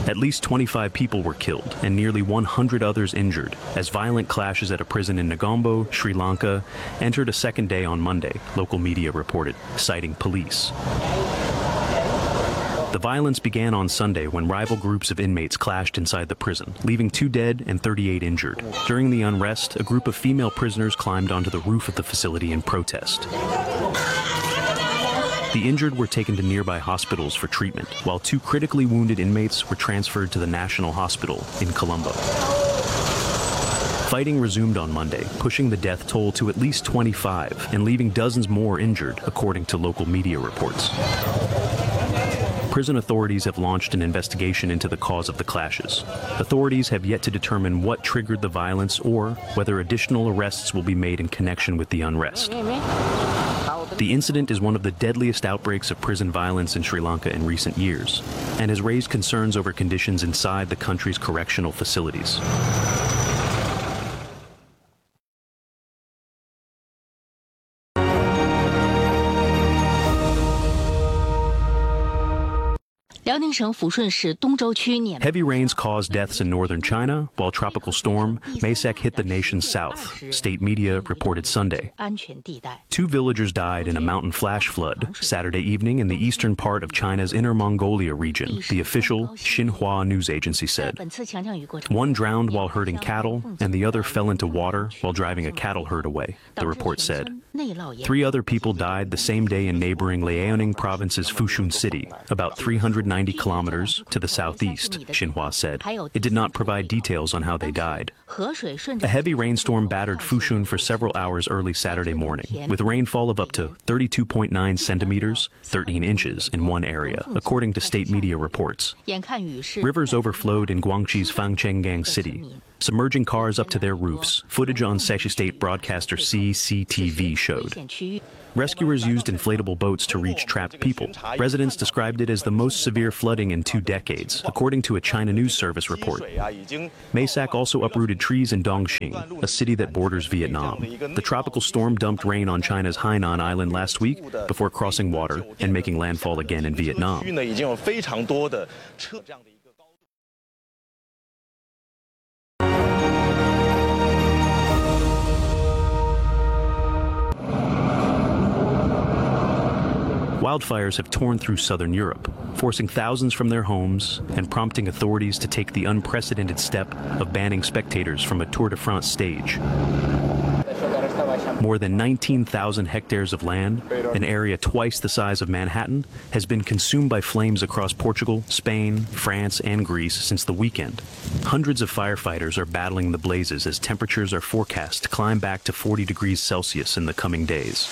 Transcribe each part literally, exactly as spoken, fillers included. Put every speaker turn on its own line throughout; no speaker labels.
At least twenty-five people were killed and nearly one hundred others injured as violent clashes at a prison in Negombo, Sri Lanka, entered a second day on Monday, local media reported, citing police. The violence began on Sunday when rival groups of inmates clashed inside the prison, leaving two dead and thirty-eight injured. During the unrest, a group of female prisoners climbed onto the roof of the facility in protest. The injured were taken to nearby hospitals for treatment, while two critically wounded inmates were transferred to the National Hospital in Colombo. Fighting resumed on Monday, pushing the death toll to at least twenty-five and leaving dozens more injured, according to local media reports. Prison authorities have launched an investigation into the cause of the clashes. Authorities have yet to determine what triggered the violence or whether additional arrests will be made in connection with the unrest. The incident is one of the deadliest outbreaks of prison violence in Sri Lanka in recent years and has raised concerns over conditions inside the country's correctional facilities. Heavy rains caused deaths in northern China, while Tropical Storm Maysak hit the nation's south, state media reported Sunday. Two villagers died in a mountain flash flood Saturday evening in the eastern part of China's Inner Mongolia region, the official Xinhua news agency said. One drowned while herding cattle, and the other fell into water while driving a cattle herd away, the report said. Three other people died the same day in neighboring Liaoning Province's Fushun City, about three hundred ninety kilometers to the southeast, Xinhua said. It did not provide details on how they died. A heavy rainstorm battered Fushun for several hours early Saturday morning, with rainfall of up to thirty-two point nine centimeters, thirteen inches in one area, according to state media reports. Rivers overflowed in Guangxi's Fangchenggang city, submerging cars up to their roofs, footage on Sashi State broadcaster C C T V showed. Rescuers used inflatable boats to reach trapped people. Residents described it as the most severe flooding in two decades, according to a China News Service report. Maysak also uprooted trees in Dongxing, a city that borders Vietnam. The tropical storm dumped rain on China's Hainan Island last week before crossing water and making landfall again in Vietnam. Wildfires have torn through southern Europe, forcing thousands from their homes and prompting authorities to take the unprecedented step of banning spectators from a Tour de France stage. More than nineteen thousand hectares of land, an area twice the size of Manhattan, has been consumed by flames across Portugal, Spain, France, and Greece since the weekend. Hundreds of firefighters are battling the blazes as temperatures are forecast to climb back to forty degrees Celsius in the coming days.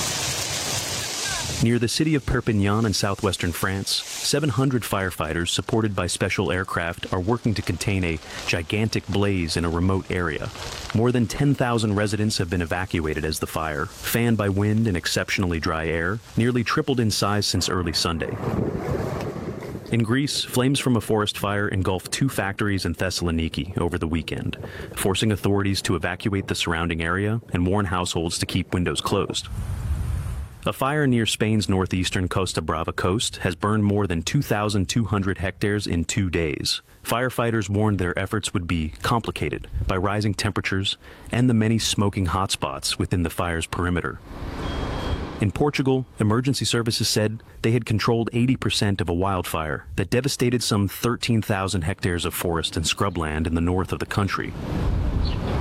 Near the city of Perpignan in southwestern France, seven hundred firefighters supported by special aircraft are working to contain a gigantic blaze in a remote area. More than ten thousand residents have been evacuated as the fire, fanned by wind and exceptionally dry air, nearly tripled in size since early Sunday. In Greece, flames from a forest fire engulfed two factories in Thessaloniki over the weekend, forcing authorities to evacuate the surrounding area and warn households to keep windows closed. A fire near Spain's northeastern Costa Brava coast has burned more than two thousand two hundred hectares in two days. Firefighters warned their efforts would be complicated by rising temperatures and the many smoking hotspots within the fire's perimeter. In Portugal, emergency services said they had controlled eighty percent of a wildfire that devastated some thirteen thousand hectares of forest and scrubland in the north of the country.